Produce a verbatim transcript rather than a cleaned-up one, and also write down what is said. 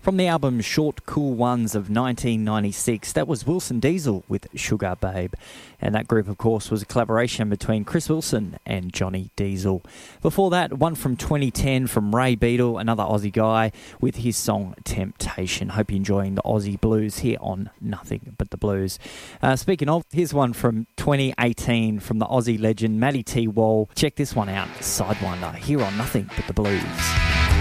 From the album Short Cool Ones of nineteen ninety-six, that was Wilson Diesel with Sugar Babe. And that group, of course, was a collaboration between Chris Wilson and Johnny Diesel. Before that, one from twenty ten from Ray Beadle, another Aussie guy, with his song Temptation. Hope you're enjoying the Aussie blues here on Nothing But The Blues. Uh, speaking of, here's one from twenty eighteen from the Aussie legend Matty T. Wall. Check this one out, Sidewinder, here on Nothing But The Blues.